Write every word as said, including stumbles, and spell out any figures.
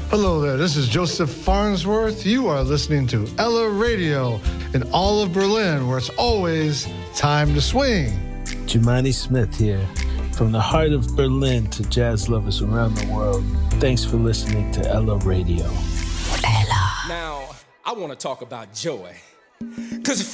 Hello there, this is Joseph Farnsworth. You are listening to Ella Radio in all of Berlin, where it's always time to swing. Jumani Smith here, from the heart of Berlin to jazz lovers around the world. Thanks for listening to Ella Radio. Ella. Now, I want to talk about joy. Because